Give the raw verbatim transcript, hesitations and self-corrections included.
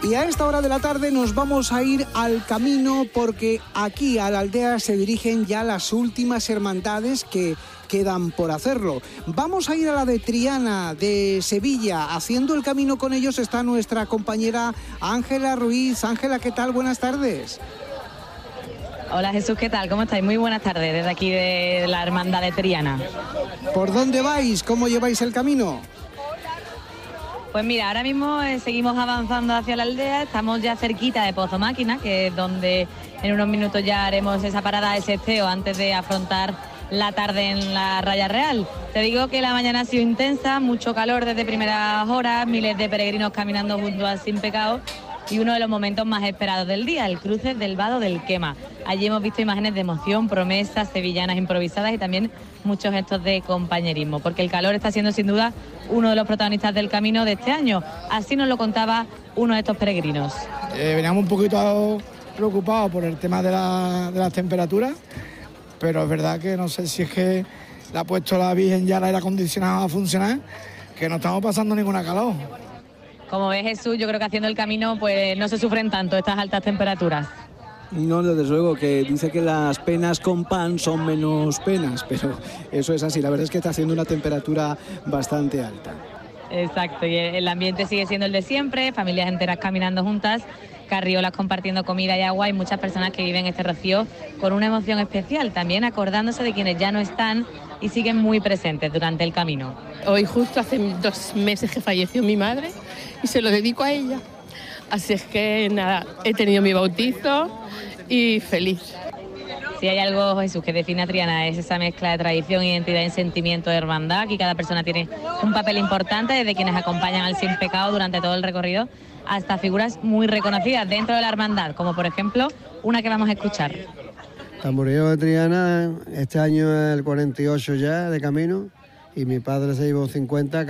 Y a esta hora de la tarde nos vamos a ir al camino porque aquí a la aldea se dirigen ya las últimas hermandades que quedan por hacerlo. Vamos a ir a la de Triana de Sevilla. Haciendo el camino con ellos está nuestra compañera Ángela Ruiz. Ángela, ¿qué tal? Buenas tardes. Hola Jesús, ¿qué tal? ¿Cómo estáis? Muy buenas tardes desde aquí de la hermandad de Triana. ¿Por dónde vais? ¿Cómo lleváis el camino? Pues mira, ahora mismo eh, seguimos avanzando hacia la aldea, estamos ya cerquita de Pozo Máquina, que es donde en unos minutos ya haremos esa parada de sesteo antes de afrontar la tarde en la Raya Real. Te digo que la mañana ha sido intensa, mucho calor desde primeras horas, miles de peregrinos caminando junto al Sin Pecado y uno de los momentos más esperados del día, el cruce del Vado del Quema. Allí hemos visto imágenes de emoción, promesas sevillanas improvisadas y también muchos gestos de compañerismo, porque el calor está siendo sin duda uno de los protagonistas del camino de este año. Así nos lo contaba uno de estos peregrinos. Eh, veníamos un poquito preocupados por el tema de, la, de las temperaturas, pero es verdad que no sé si es que le ha puesto la Virgen ya el aire acondicionado a funcionar, que no estamos pasando ninguna calor. Como ves, Jesús, yo creo que haciendo el camino pues no se sufren tanto estas altas temperaturas. No, desde luego, que dice que las penas con pan son menos penas, pero eso es así. La verdad es que está haciendo una temperatura bastante alta. Exacto, y el ambiente sigue siendo el de siempre, familias enteras caminando juntas, carriolas compartiendo comida y agua y muchas personas que viven este rocío con una emoción especial, también acordándose de quienes ya no están y siguen muy presentes durante el camino. Hoy justo hace dos meses que falleció mi madre y se lo dedico a ella. Así es que nada, he tenido mi bautizo y feliz. Si hay algo, Jesús, que define a Triana es esa mezcla de tradición, identidad y sentimiento de hermandad. Aquí cada persona tiene un papel importante, desde quienes acompañan al Sin Pecado durante todo el recorrido hasta figuras muy reconocidas dentro de la hermandad, como por ejemplo una que vamos a escuchar. Tamboreo de Triana, este año es el cuarenta y ocho ya de camino y mi padre se llevó cincuenta.